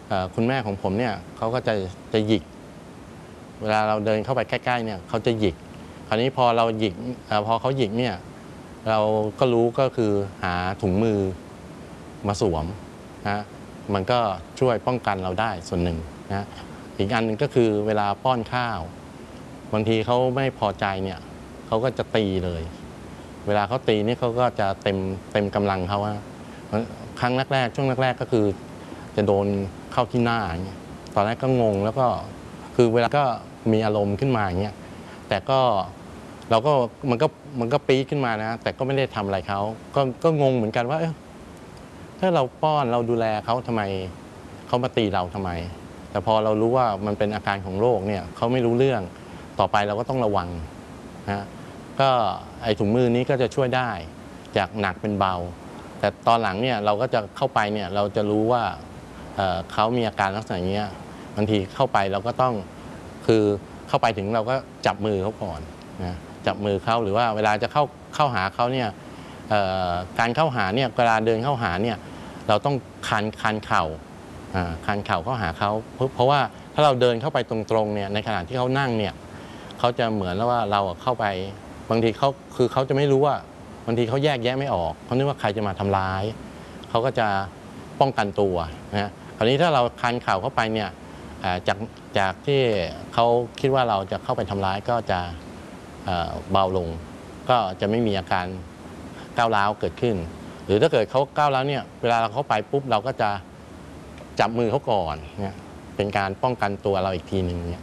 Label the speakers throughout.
Speaker 1: คุณแม่ของผมเนี่ยเขาก็จะหยิกเวลาเราเดินเข้าไปใกล้ๆเนี่ยเขาจะหยิกคราวนี้พอเราหยิกพอเขาหยิกเนี่ยเราก็รู้ก็คือหาถุงมือมาสวมนะมันก็ช่วยป้องกันเราได้ส่วนหนึ่งนะอีกอันหนึ่งก็คือเวลาป้อนข้าวบางทีเขาไม่พอใจเนี่ยเขาก็จะตีเลยเวลาเขาตีนี่เขาก็จะเต็มกำลังเขาว่าครั้งแรกๆช่วงแรกๆก็คือจะโดนเข้าที่หน้าอย่างเงี้ยตอนแรกก็งงแล้วก็คือเวลาก็มีอารมณ์ขึ้นมาอย่างเงี้ยแต่ก็เราก็มันก็ปี๊ดขึ้นมานะแต่ก็ไม่ได้ทำอะไรเขาก็งงเหมือนกันว่าถ้าเราป้อนเราดูแลเขาทำไมเขามาตีเราทำไมแต่พอเรารู้ว่ามันเป็นอาการของโรคเนี่ยเขาไม่รู้เรื่องต่อไปเราก็ต้องระวังนะก็ไอ้ถุงมือนี้ก็จะช่วยได้จากหนักเป็นเบาแต่ตอนหลังเนี่ยเราก็จะเข้าไปเนี่ยเราจะรู้ว่าเขามีอาการลักษณะนี้บางทีเข้าไปเราก็ต้องคือเข้าไปถึงเราก็จับมือเขาก่อนนะจับมือเขาหรือว่าเวลาจะเข้าหาเขาเนี่ยการเข้าหาเนี่ยเวลาเดินเข้าหาเนี่ยเราต้องคันเข่าเข้าหาเขาเพราะว่าถ้าเราเดินเข้าไปตรงๆเนี่ยในขณะที่เขานั่งเนี่ยเขาจะเหมือนว่าเราเข้าไปบางทีเขาจะไม่รู้ว่าบางทีเขาแยกแยะไม่ออกเขาคิดว่าใครจะมาทำร้ายเขาก็จะป้องกันตัวนะคราวนี้ถ้าเราคันเข่าเข้าไปเนี่ยจากที่เขาคิดว่าเราจะเข้าไปทำร้ายก็จะเบาลงก็จะไม่มีอาการก้าวร้าวเกิดขึ้นหรือถ้าเกิดเขาก้าวร้าวเนี่ยเวลาเราเข้าไปปุ๊บเราก็จะจับมือเขาก่อนเนี่ยเป็นการป้องกันตัวเราอีกทีหนึ่งเนี่ย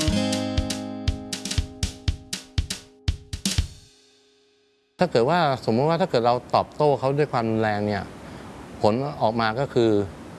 Speaker 1: ถ้าเกิดว่าสมมติว่าถ้าเกิดเราตอบโต้เขาด้วยความรุนแรงเนี่ยผลออกมาก็คือ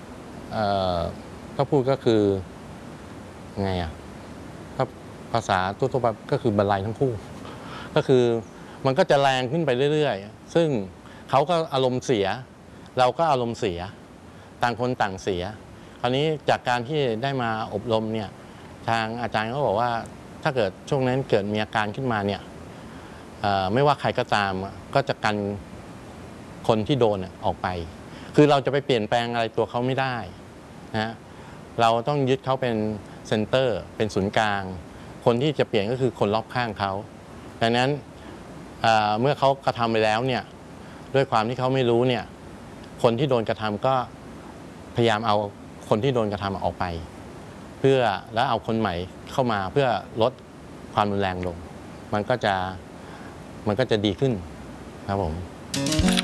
Speaker 1: ถ้าพูดก็คือไงถ้าภาษาทั่วไปก็คือบันไลทั้งคู่ก็คือมันก็จะแรงขึ้นไปเรื่อยๆซึ่งเขาก็อารมณ์เสียเราก็อารมณ์เสียต่างคนต่างเสียคราวนี้จากการที่ได้มาอบรมเนี่ยทางอาจารย์เขาบอกว่าถ้าเกิดช่วงนั้นเกิดมีอาการขึ้นมาเนี่ยไม่ว่าใครก็ตามก็จะกันคนที่โดนออกไปคือเราจะไปเปลี่ยนแปลงอะไรตัวเขาไม่ได้นะเราต้องยึดเขาเป็นเซ็นเตอร์เป็นศูนย์กลางคนที่จะเปลี่ยนก็คือคนรอบข้างเขาดังนั้นเมื่อเขากระทำไปแล้วเนี่ยด้วยความที่เขาไม่รู้เนี่ยคนที่โดนกระทำก็พยายามเอาคนที่โดนกระทำออกไปเพื่อแล้วเอาคนใหม่เข้ามาเพื่อลดความรุนแรงลงมันก็จะดีขึ้นครับผม